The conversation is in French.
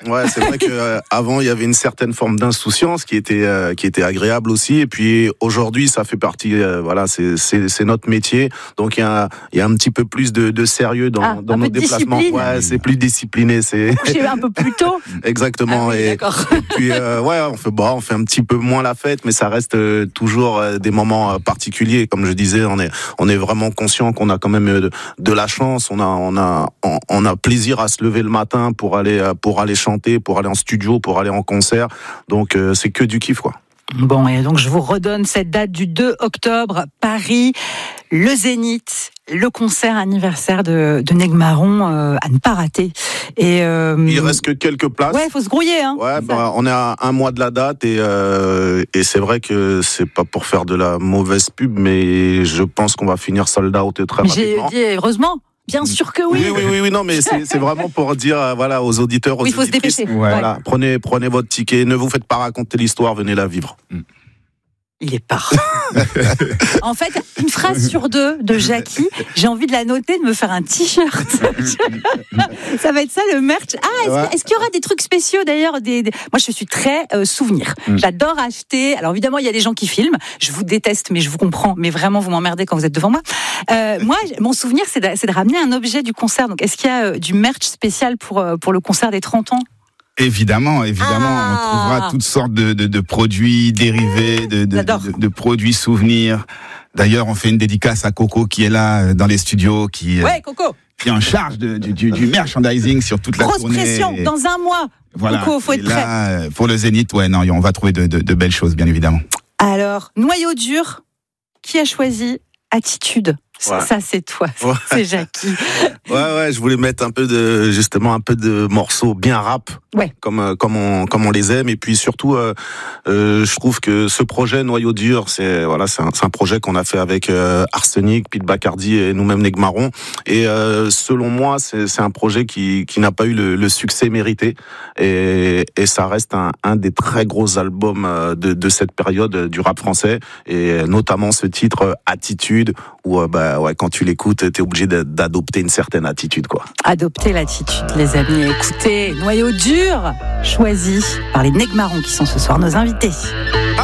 Ouais, c'est vrai que avant il y avait une certaine forme d'insouciance qui était agréable aussi. Et puis aujourd'hui, ça fait partie. Voilà, c'est notre métier. Donc il y a un petit peu plus de sérieux dans nos déplacements. Ouais, c'est plus discipliné. J'ai un peu plus tôt. Exactement. Ah oui, d'accord. Et puis on fait un petit peu moins la fête, mais ça reste toujours des moments particuliers. Comme je disais, on est vraiment conscient qu'on a quand même de la chance. On a plaisir à se lever le matin pour aller chanter, pour aller en studio, pour aller en concert. Donc c'est que du kiff, quoi. Bon, et donc je vous redonne cette date du 2 octobre, Paris, le Zénith, le concert anniversaire de Negmaron à ne pas rater. Et il reste que quelques places. Ouais, il faut se grouiller, hein. Ouais, on est à un mois de la date et c'est vrai que c'est pas pour faire de la mauvaise pub, mais je pense qu'on va finir sold out très rapidement. J'ai dit heureusement. Bien sûr que oui. Oui, non, mais c'est vraiment pour dire, aux auditeurs, aux il faut auditrices. se dépêcher. Voilà, prenez votre ticket, ne vous faites pas raconter l'histoire, venez la vivre. Il est parfait. En fait, une phrase sur deux de Jackie, j'ai envie de la noter, de me faire un t-shirt. Ça va être ça le merch. Est-ce qu'il y aura des trucs spéciaux d'ailleurs Moi, je suis très souvenir. J'adore acheter. Alors évidemment, il y a des gens qui filment. Je vous déteste, mais je vous comprends. Mais vraiment, vous m'emmerdez quand vous êtes devant moi. Moi, mon souvenir, c'est de ramener un objet du concert. Donc, est-ce qu'il y a du merch spécial pour le concert des 30 ans ? Évidemment, on trouvera toutes sortes de produits dérivés, de produits souvenirs. D'ailleurs, on fait une dédicace à Coco qui est là dans les studios, Coco, qui est en charge du merchandising sur toute la tournée. Grosse pression, dans un mois. Voilà. Coco, faut être prêt. Pour le Zénith, on va trouver de belles choses, bien évidemment. Alors, noyau dur, qui a choisi Attitude? Ouais. Ça, c'est toi, c'est Jackie. Ouais, je voulais mettre un peu de morceaux bien rap, comme on les aime. Et puis surtout, je trouve que ce projet Noyau Dur, c'est un projet qu'on a fait avec Arsenic, Pete Bacardi et nous-mêmes Negmaron. Et selon moi, c'est un projet qui n'a pas eu le succès mérité. Et ça reste un des très gros albums de cette période du rap français. Et notamment ce titre Attitude, où quand tu l'écoutes, t'es obligé d'adopter une certaine attitude, quoi. Adopter l'attitude, les amis. Écoutez, Noyau Dur, choisi par les Negmaron qui sont ce soir nos invités.